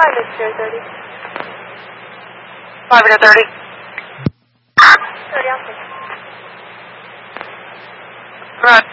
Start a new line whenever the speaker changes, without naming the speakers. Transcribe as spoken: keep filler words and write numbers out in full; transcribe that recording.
five is zero thirty.
five to thirty.
thirty, I'll take it.
Right.